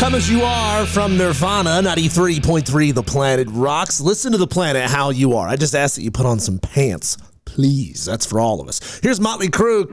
Come As You Are from Nirvana, 93.3 The Planet Rocks. Listen to The Planet how you are. I just ask that you put on some pants, please. That's for all of us. Here's Motley Crue.